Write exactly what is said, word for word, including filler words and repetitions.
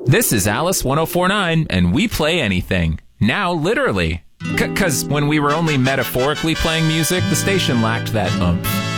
This is Alice one oh four point nine, and we play anything. Now, literally. Because when we were only metaphorically playing music, the station lacked that oomph.